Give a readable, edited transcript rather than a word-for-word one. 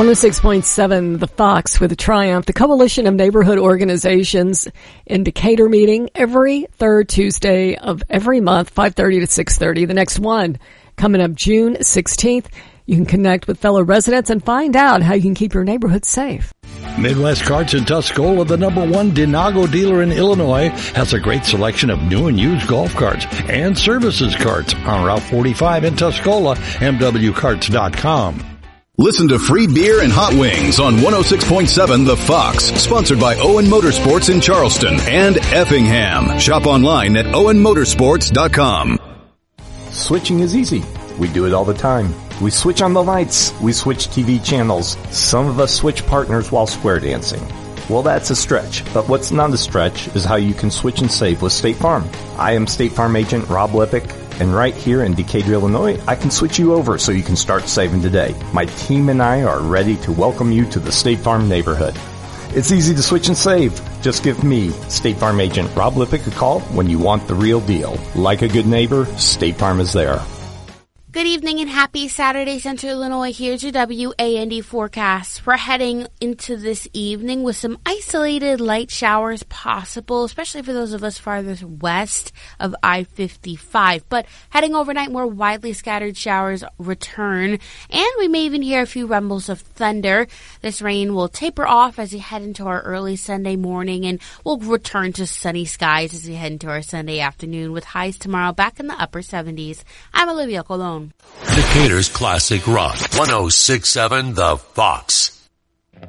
106.7 The Fox with a Triumph, the coalition of neighborhood organizations in Decatur meeting every third Tuesday of every month, 5:30 to 6:30. The next one coming up June 16th. You can connect with fellow residents and find out how you can keep your neighborhood safe. Midwest Carts in Tuscola, the #1 Denago dealer in Illinois, has a great selection of new and used golf carts and services carts on Route 45 in Tuscola, mwcarts.com. Listen to free beer and hot wings on 106.7 The Fox, sponsored by Owen Motorsports in Charleston and Effingham. Shop online at owenmotorsports.com. Switching is easy. We do it all the time. We switch on the lights. We switch TV channels. Some of us switch partners while square dancing. Well, that's a stretch, but what's not a stretch is how you can switch and save with State Farm. I am State Farm agent Rob Lippick, and right here in Decatur, Illinois, I can switch you over so you can start saving today. My team and I are ready to welcome you to the State Farm neighborhood. It's easy to switch and save. Just give me, State Farm agent Rob Lippick, a call when you want the real deal. Like a good neighbor, State Farm is there. Good evening and happy Saturday, Central Illinois. Here's your WAND forecast. We're heading into this evening with some isolated light showers possible, especially for those of us farther west of I-55. But heading overnight, more widely scattered showers return, and we may even hear a few rumbles of thunder. This rain will taper off as we head into our early Sunday morning, and we'll return to sunny skies as we head into our Sunday afternoon with highs tomorrow back in the upper 70s. I'm Olivia Colon. Decatur's Classic Rock, 106.7 The Fox.